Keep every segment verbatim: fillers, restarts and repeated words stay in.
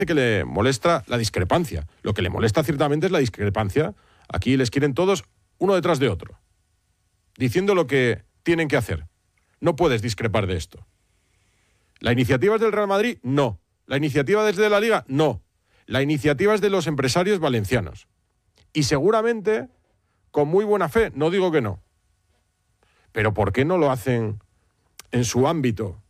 que le molesta la discrepancia. Lo que le molesta ciertamente es la discrepancia. Aquí les quieren todos uno detrás de otro, diciendo lo que tienen que hacer. No puedes discrepar de esto. ¿La iniciativa es del Real Madrid? No. ¿La iniciativa es de la Liga? No. La iniciativa es de los empresarios valencianos. Y seguramente con muy buena fe, no digo que no. Pero ¿por qué no lo hacen en su ámbito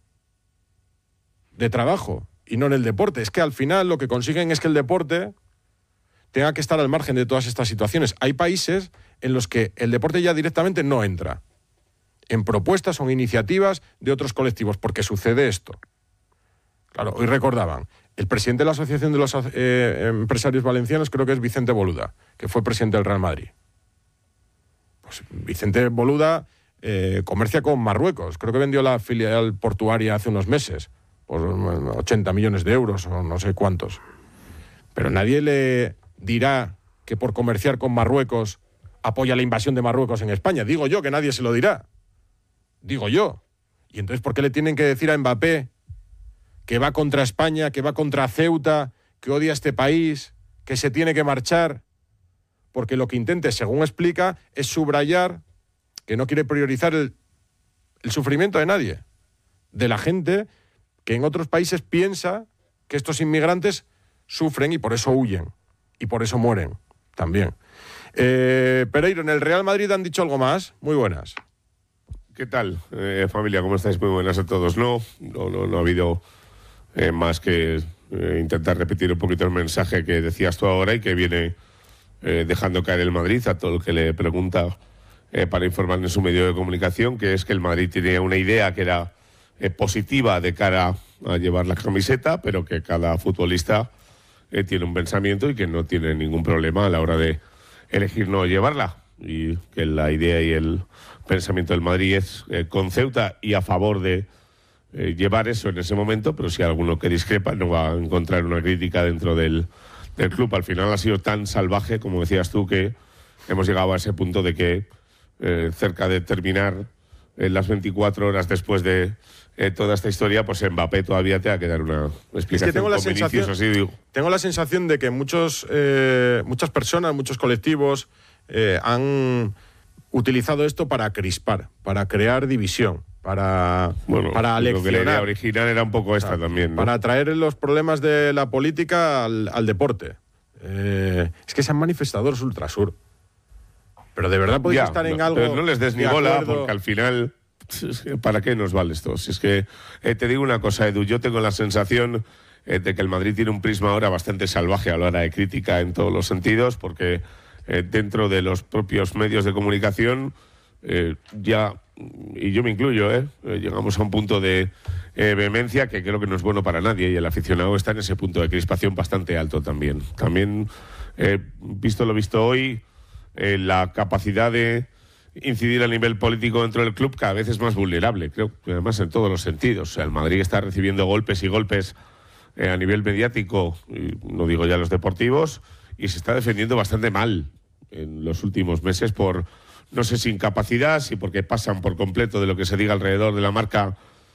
de trabajo y no en el deporte? Es que al final lo que consiguen es que el deporte tenga que estar al margen de todas estas situaciones. Hay países en los que el deporte ya directamente no entra en propuestas o en iniciativas de otros colectivos, porque sucede esto. Claro, hoy recordaban, el presidente de la Asociación de los eh, Empresarios Valencianos creo que es Vicente Boluda, que fue presidente del Real Madrid. Pues Vicente Boluda eh, comercia con Marruecos, creo que vendió la filial portuaria hace unos meses, por ochenta millones de euros o no sé cuántos. Pero nadie le dirá que por comerciar con Marruecos apoya la invasión de Marruecos en España. Digo yo que nadie se lo dirá. Digo yo. ¿Y entonces por qué le tienen que decir a Mbappé que va contra España, que va contra Ceuta, que odia a este país, que se tiene que marchar? Porque lo que intente, según explica, es subrayar que no quiere priorizar el, el sufrimiento de nadie, de la gente que en otros países piensa que estos inmigrantes sufren y por eso huyen, y por eso mueren también. Eh, Pereiro, en el Real Madrid han dicho algo más. Muy buenas. ¿Qué tal, eh, familia? ¿Cómo estáis? Muy buenas a todos. No, no, no, no ha habido eh, más que eh, intentar repetir un poquito el mensaje que decías tú ahora y que viene eh, dejando caer el Madrid a todo el que le pregunta eh, para informar en su medio de comunicación, que es que el Madrid tenía una idea que era eh, positiva de cara a llevar la camiseta, pero que cada futbolista eh, tiene un pensamiento y que no tiene ningún problema a la hora de elegir no llevarla. Y que la idea y el pensamiento del Madrid es eh, con Ceuta y a favor de eh, llevar eso en ese momento, pero si hay alguno que discrepa no va a encontrar una crítica dentro del, del club. Al final ha sido tan salvaje, como decías tú, que hemos llegado a ese punto de que eh, cerca de terminar eh, las veinticuatro horas después de eh, toda esta historia, pues Mbappé todavía te va a quedar una explicación. Es que tengo la con sensación, Vinicius, así digo. Tengo la sensación de que muchos, eh, muchas personas, muchos colectivos eh, han utilizado esto para crispar, para crear división, para, bueno, para aleccionar. Lo que la idea original era un poco esta, o sea, también, ¿no? Para traer los problemas de la política al, al deporte. Eh, es que sean manifestadores ultrasur. Pero de verdad podéis ya, estar en no, algo. Pero no les des ni bola, porque al final, ¿para qué nos vale esto? Si es que eh, te digo una cosa, Edu, yo tengo la sensación eh, de que el Madrid tiene un prisma ahora bastante salvaje a la hora de crítica en todos los sentidos, porque Eh, dentro de los propios medios de comunicación, eh, ya, y yo me incluyo, eh, eh, llegamos a un punto de eh, vehemencia que creo que no es bueno para nadie, y el aficionado está en ese punto de crispación bastante alto también. También, eh, visto lo visto hoy, eh, la capacidad de incidir a nivel político dentro del club cada vez es más vulnerable, creo que además en todos los sentidos. O sea, el Madrid está recibiendo golpes y golpes eh, a nivel mediático, y no digo ya los deportivos, y se está defendiendo bastante mal en los últimos meses por, no sé si incapacidad, si porque pasan por completo de lo que se diga alrededor de la marca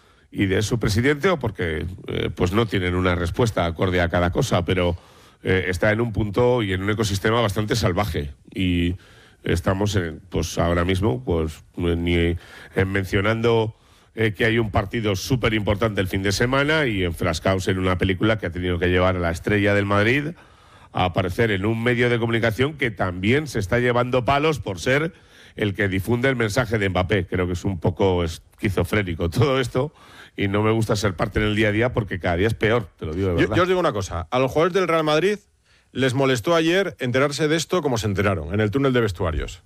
y de su presidente, o porque eh, pues no tienen una respuesta acorde a cada cosa, pero eh, está en un punto y en un ecosistema bastante salvaje. Y estamos en, pues ahora mismo pues ni eh, mencionando eh, que hay un partido súper importante el fin de semana y enfrascados en una película que ha tenido que llevar a la estrella del Madrid a aparecer en un medio de comunicación que también se está llevando palos por ser el que difunde el mensaje de Mbappé. Creo que es un poco esquizofrénico todo esto y no me gusta ser parte en el día a día porque cada día es peor, te lo digo de verdad. Yo, yo os digo una cosa, a los jugadores del Real Madrid les molestó ayer enterarse de esto como se enteraron, en el túnel de vestuarios.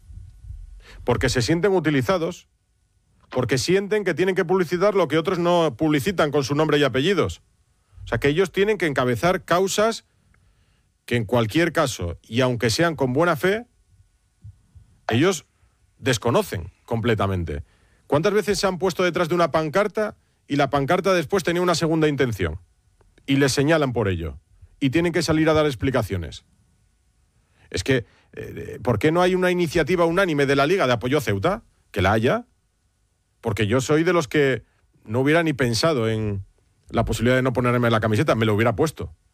Porque se sienten utilizados, porque sienten que tienen que publicitar lo que otros no publicitan con su nombre y apellidos. O sea, que ellos tienen que encabezar causas que en cualquier caso, y aunque sean con buena fe, ellos desconocen completamente. ¿Cuántas veces se han puesto detrás de una pancarta y la pancarta después tenía una segunda intención? Y les señalan por ello. Y tienen que salir a dar explicaciones. Es que, eh, ¿por qué no hay una iniciativa unánime de la Liga de apoyo a Ceuta? Que la haya. Porque yo soy de los que no hubiera ni pensado en la posibilidad de no ponerme la camiseta, me lo hubiera puesto.